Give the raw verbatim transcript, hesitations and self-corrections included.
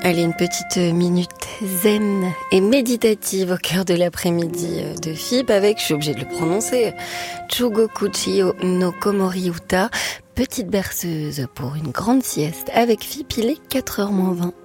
Allez, une petite minute zen et méditative au cœur de l'après-midi de F I B avec, je suis obligée de le prononcer, Chugoku Chiyo no Komori Uta, petite berceuse pour une grande sieste avec F I B, il est quatre heures moins vingt.